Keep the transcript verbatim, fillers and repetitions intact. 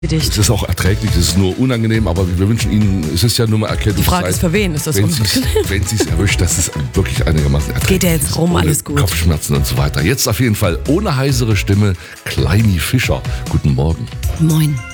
Es ist auch erträglich, es ist nur unangenehm, aber wir wünschen Ihnen, es ist ja nur mal Erkältungszeit. Die Frage ist, für wen ist das unangenehm? Wenn Sie es erwischt, das ist wirklich einigermaßen erträglich. Geht ja jetzt rum, ohne alles gut. Kopfschmerzen und so weiter. Jetzt auf jeden Fall ohne heisere Stimme, Kleini Fischer. Guten Morgen. Moin.